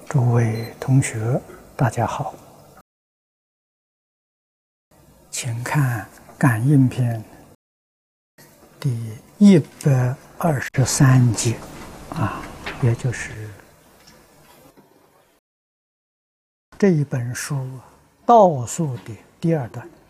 诸位同学，大家好，请看《感应篇》第123节，也就是这一本书倒数的第二段。